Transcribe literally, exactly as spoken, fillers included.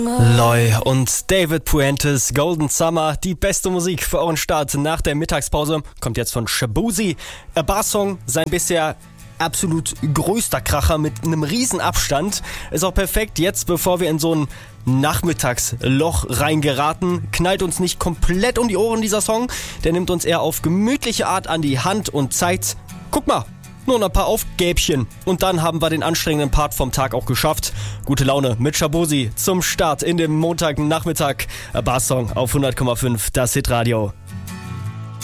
Loy und David Puentes, Golden Summer, die beste Musik für euren Start nach der Mittagspause, kommt jetzt von Shaboozey. A Bar-Song, sein bisher absolut größter Kracher mit einem riesen Abstand. Ist auch perfekt jetzt, bevor wir in so ein Nachmittagsloch reingeraten. Knallt uns nicht komplett um die Ohren, dieser Song. Der nimmt uns eher auf gemütliche Art an die Hand und zeigt, guck mal, nur noch ein paar Aufgäbchen. Und dann haben wir den anstrengenden Part vom Tag auch geschafft. Gute Laune mit Shaboozey zum Start in dem Montagnachmittag. A Bar-Song auf hundert Komma fünf, das Hitradio.